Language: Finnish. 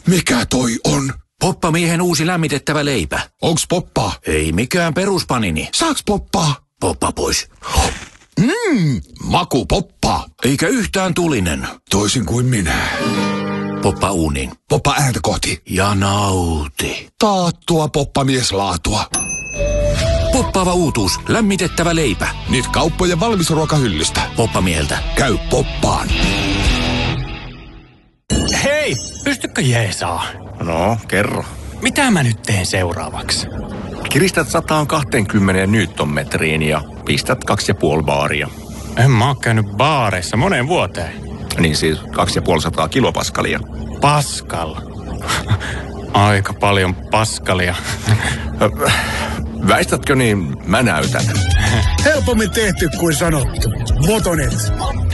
Mikä toi on? Poppamiehen uusi lämmitettävä leipä. Onks poppaa? Ei mikään peruspanini. Saaks poppaa? Poppa pois. Maku poppaa. Eikä yhtään tulinen. Toisin kuin minä. Poppa uuniin. Poppa ääntä kohti. Ja nauti. Taattua poppamieslaatua. Poppaava uutuus. Lämmitettävä leipä. Nyt kauppojen valmisruokahyllystä. Poppamieheltä. Käy poppaan. Hei, pystykö jeesaa? No, kerro. Mitä mä nyt teen seuraavaksi? Kiristät 120 newtonmetriin ja pistät 2,5 baaria. En mä oo käynyt baareissa moneen vuoteen. Niin siis 250 kilopaskalia. Paskal. Aika paljon paskalia. Väistätkö niin, mä näytän. Helpommin tehty kuin sanottu. Motonet.